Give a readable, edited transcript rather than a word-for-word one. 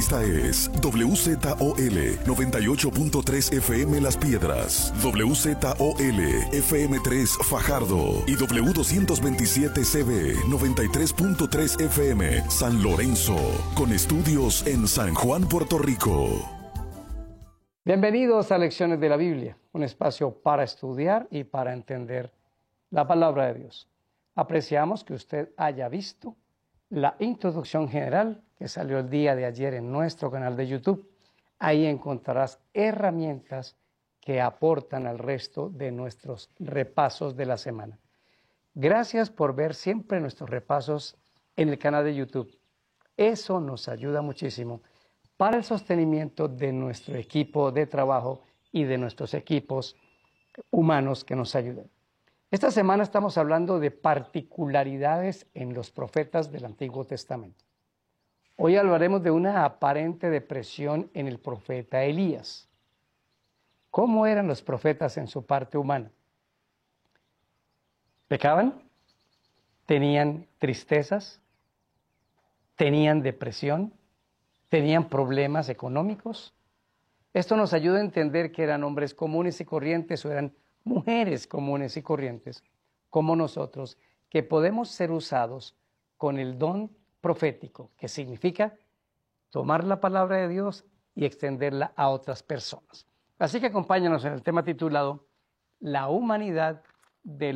Esta es WZOL 98.3 FM Las Piedras, WZOL FM3 Fajardo y W227CB 93.3 FM San Lorenzo, con estudios en San Juan, Puerto Rico. Bienvenidos a Lecciones de la Biblia, un espacio para estudiar y para entender la palabra de Dios. Apreciamos que usted haya visto la introducción general que salió el día de ayer en nuestro canal de YouTube. Ahí encontrarás herramientas que aportan al resto de nuestros repasos de la semana. Gracias por ver siempre nuestros repasos en el canal de YouTube. Eso nos ayuda muchísimo para el sostenimiento de nuestro equipo de trabajo y de nuestros equipos humanos que nos ayudan. Esta semana estamos hablando de particularidades en los profetas del Antiguo Testamento. Hoy hablaremos de una aparente depresión en el profeta Elías. ¿Cómo eran los profetas en su parte humana? ¿Pecaban? ¿Tenían tristezas? ¿Tenían depresión? ¿Tenían problemas económicos? Esto nos ayuda a entender que eran hombres comunes y corrientes o eran mujeres comunes y corrientes, como nosotros, que podemos ser usados con el don profético, que significa tomar la palabra de Dios y extenderla a otras personas. Así que acompáñanos en el tema titulado La humanidad del